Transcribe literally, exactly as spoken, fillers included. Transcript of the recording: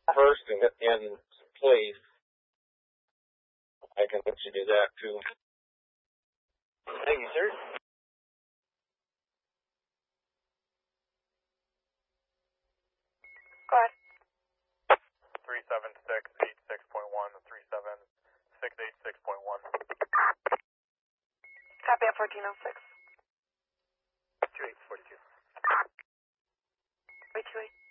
first and in place, I can let you do that too. Thank you, sir. Go ahead. three seven six eight six point one to three seven six eight six point one. Copy at fourteen oh six. two eight four two. Wait, two eight.